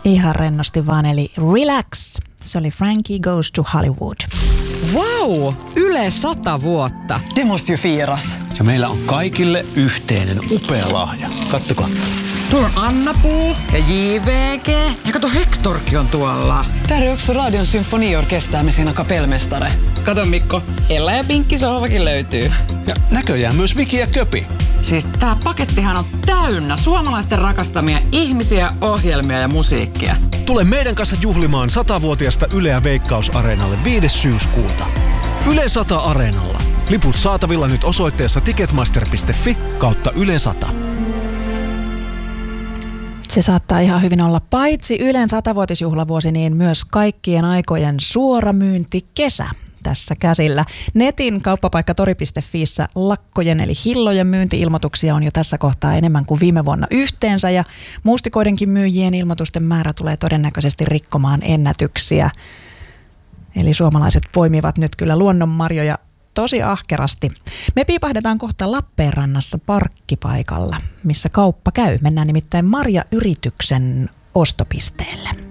Ihan rennosti vaan, eli relax. Se oli Frankie Goes to Hollywood. Wow! Yle 100 vuotta. Det måste ju firas. Ja meillä on kaikille yhteinen upea lahja. Kattokaa. Tuolla on Anna-Puu ja JVG. Ja kato, Hektorkin on tuolla. Där är också Radion symfoniorkester med sina kapellmästare. Kato Mikko, Ella ja Pinkki sohvakin löytyy. Ja näköjään myös Viki ja Köpi. Siis tää pakettihan on täynnä suomalaisten rakastamia ihmisiä, ohjelmia ja musiikkia. Tule meidän kanssa juhlimaan 100-vuotiasta Yleä Veikkaus-areenalle 5. syyskuuta. Yle 100 Areenalla. Liput saatavilla nyt osoitteessa ticketmaster.fi/Yle 100. Se saattaa ihan hyvin olla paitsi Ylen 100-vuotisjuhlavuosi, niin myös kaikkien aikojen suoramyyntikesä tässä käsillä. Netin kauppapaikkatori.fiissä lakkojen eli hillojen myynti-ilmoituksia on jo tässä kohtaa enemmän kuin viime vuonna yhteensä, ja mustikoidenkin myyjien ilmoitusten määrä tulee todennäköisesti rikkomaan ennätyksiä. Eli suomalaiset poimivat nyt kyllä luonnonmarjoja tosi ahkerasti. Me piipahdetaan kohta Lappeenrannassa parkkipaikalla, missä kauppa käy. Mennään nimittäin marjayrityksen ostopisteelle.